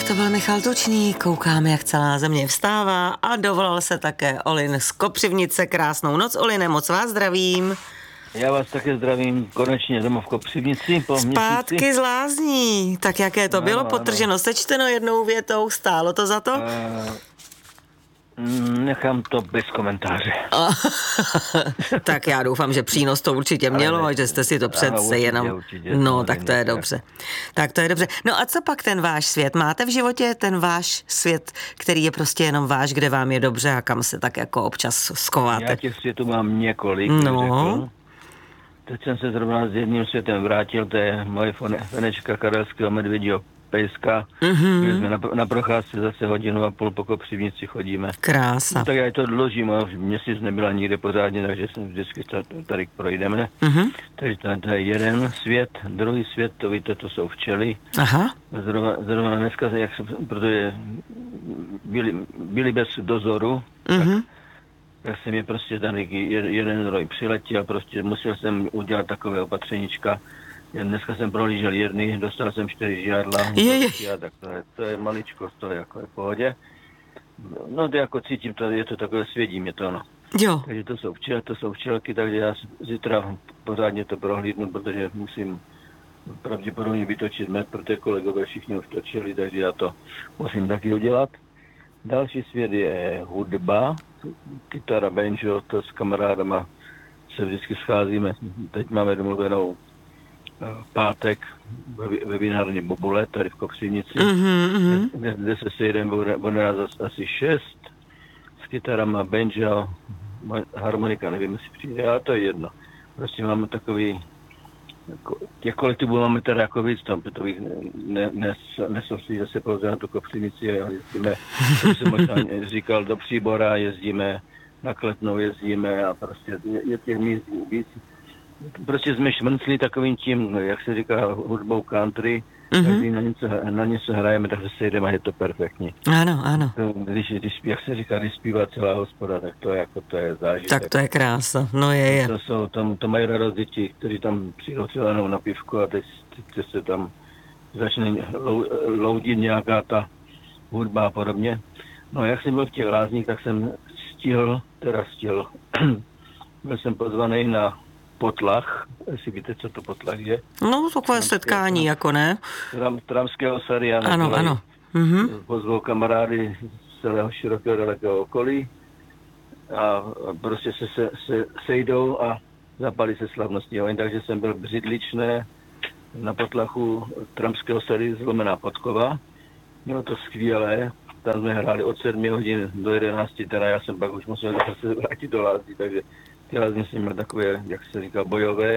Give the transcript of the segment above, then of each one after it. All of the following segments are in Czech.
To byl Michal Tučný, koukáme, jak celá země vstává a dovolal se také Olin z Kopřivnice. Krásnou noc, Oline, moc vás zdravím. Já vás také zdravím, konečně doma v Kopřivnici po Zpátky měsíci. z lázní, tak jaké to bylo, podtrženo, sečteno jednou větou, stálo to za to? Nechám to bez komentáře. Tak já doufám, že přínos to určitě mělo a že jste si to přece jenom... Určitě, no, tak to je dobře. Tak to je dobře. No a co pak ten váš svět? Máte v životě ten váš svět, který je prostě jenom váš, kde vám je dobře a kam se tak jako občas schováte? Já těch světů mám několik, řekl. Teď jsem se zrovna s jedním světem vrátil, to je moje Fenečka Karelského medvědího pejska. Byli jsme na procházce zase 1,5 hodiny po Kopřivnici chodíme. Krása. No, tak já to dložím, a měsíc nebyla nikde pořádně, takže jsem vždycky tady projdeme. Takže to je jeden svět, druhý svět, to víte, to jsou včely. Aha. Zrovna dneska, protože byli bez dozoru, tak se mi prostě tady jeden roj přiletěl, prostě musel jsem udělat takové opatřeníčka. Dneska jsem prohlížel jedny, dostal jsem 4 žádla, tak to je maličkost, to je jako v pohodě. No to jako cítím, je to takové, svědí mě to, no. Jo. Takže to jsou včelky, takže já zítra pořádně to prohlídnu, protože musím pravděpodobně vytočit med, protože kolegové všichni už točili, takže já to musím taky udělat. Další svět je hudba, kytara, banjo, to s kamarádama se vždycky scházíme. Teď máme domluvenou pátek ve vinárně Bobule, tady v Kopřivnici, kde se sejdeme, bude nás asi 6 s kytarama, banjo, harmonika, nevím, jestli přijde, ale to je jedno. Prostě máme takový, těch kolektivů máme teda jako víc, tam bych nesoustředí zase pouze na tu Kopřivnici, ale jezdíme, to jsem možná říkal, do Příbora jezdíme, na Kletnou jezdíme a prostě je těch míst víc. Prostě jsme šmrncli takovým tím, jak se říká, hudbou country, každý na něco hrajeme, takže se jdeme a je to perfektní. Ano. Když jak se říká, když zpívá celá hospoda, tak to je zážitek. Tak to je krása, no je. To mají radost děti, kteří tam přijdou třeba jenom na pivku a teď se tam začne loudit nějaká ta hudba a podobně. No jak jsem byl v těch lázních, tak jsem stihl, byl jsem pozvaný na potlach, jestli víte, co to potlach je. No, takové setkání, jako ne? Tramského Sariana. Ano. Pozval kamarády z celého širokého dalekého okolí a prostě se sejdou a zapali se slavnostní oheň, takže jsem byl břidličné na potlachu Tramského Sary zlomená Podkova. Bylo to skvělé, tam jsme hráli od 7 hodin do 11, teda já jsem pak už musel se vrátit do lázní, takže ty lázně jsem měl takové, jak se říká, bojové,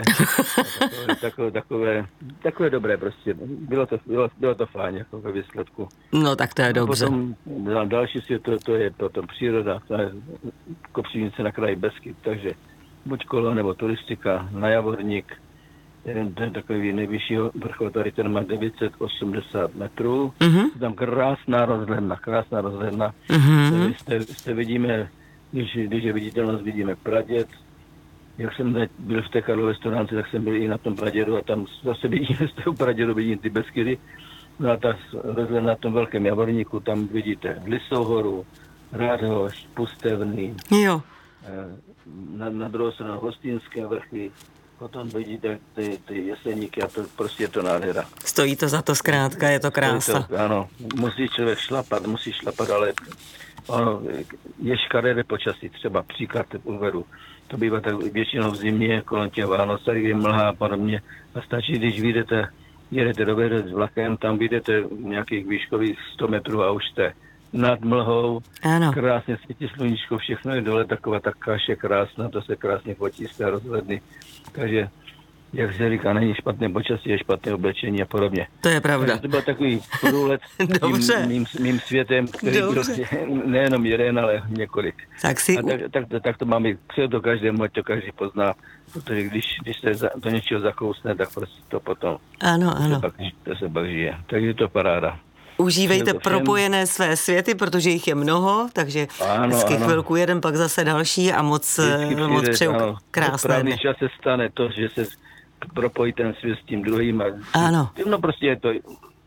takové dobré prostě. Bylo to fajn, jako ve výsledku. No tak to je dobře. Potom další svět, to je potom příroda, to je Kopřivnice na kraji Beskyt, takže buď kolo nebo turistika na Javorník, ten takový nejvyšší vrchol, tady ten má 980 metrů, tam krásná rozhledna, jste vidíme, když je viditelnost, vidíme Praděd. Jak jsem byl v té Karlové Studánce, tak jsem byl i na tom Pradědu a tam zase vidíme z toho Pradědu, vidím ty Beskydy. No a ta rozhledna na tom velkém Javorníku, tam vidíte Lisou horu, Radhoš, Pustevný, jo. Na druhou stranu Hostýnské vrchy, potom vidíte ty Jeseníky a to prostě je to nádhera. Stojí to za to zkrátka, je to krása. Ano, musí člověk šlapat, ale ono, je škaredé počasí, třeba příklad uvedu. To bývá tak většinou v zimě, kolem těch Vánoc, tady je mlha a podobně. A stačí, když jedete do Věřec s vlakem, tam vyjdete nějakých výškových 100 metrů a už jste nad mlhou. Ano. Krásně svítí sluníčko, všechno je dole, taková ta kaše krásná, to se krásně fotí z té rozhledny. Takže, jak se říká, není špatné počasí, je špatné oblečení a podobně. To je pravda. Takže to byl takový průlet mým světem, který prostě nejenom jeden, ale několik. Tak to máme, přeju to každému, ať to každý pozná, protože když se do něčeho zakousne, tak prostě to potom to se pak žije. Takže to paráda. Užívejte propojené své světy, protože jich je mnoho, takže hezky chvilku jeden, pak zase další a moc přeju krásné dny. Čas se stane to, že se propojí ten svět s tím druhým. No prostě je to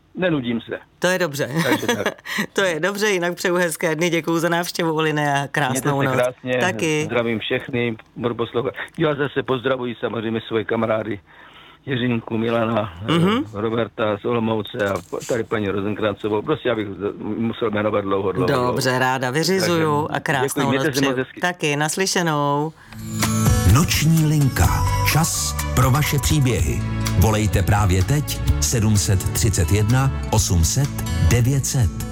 nenudím se. To je dobře. Tak. To je dobře, jinak přeju hezké dny, děkuju za návštěvu Oline a krásnou noc. Krásně, taky. Zdravím všechny, budu poslouchat. Já zase pozdravuji samozřejmě svoje kamarády, Jiřinku, Milana, Roberta z Olomouce a tady paní Rozenkrancovou. Prostě abych musel jmenovat dlouho. Dobře, ráda vyřizuju a krásnou noc přeju. Taky, naslyšenou. Noční linka. Čas pro vaše příběhy. Volejte právě teď 731 800 900.